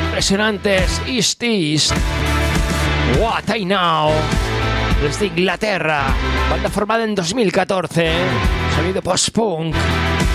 Impresionantes East East. What I Know. Desde Inglaterra. Banda formada en 2014. Sonido post-punk.